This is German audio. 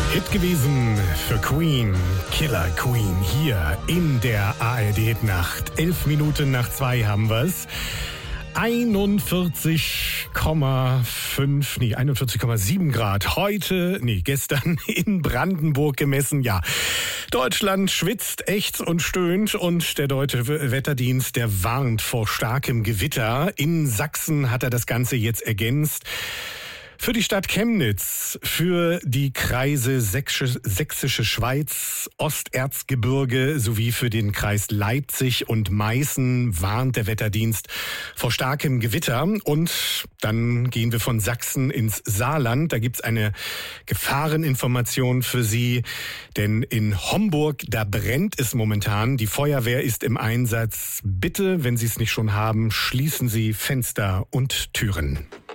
Hit gewesen für Queen, Killer Queen, hier in der ARD-Nacht. 11 Minuten nach 2 haben wir's. 41,7 Grad. Gestern in Brandenburg gemessen, ja. Deutschland schwitzt, ächzt und stöhnt und der Deutsche Wetterdienst, der warnt vor starkem Gewitter. In Sachsen hat er das Ganze jetzt ergänzt. Für die Stadt Chemnitz, für die Kreise Sächsische Schweiz, Osterzgebirge sowie für den Kreis Leipzig und Meißen warnt der Wetterdienst vor starkem Gewitter. Und dann gehen wir von Sachsen ins Saarland. Da gibt's eine Gefahreninformation für Sie. Denn in Homburg, da brennt es momentan. Die Feuerwehr ist im Einsatz. Bitte, wenn Sie es nicht schon haben, schließen Sie Fenster und Türen.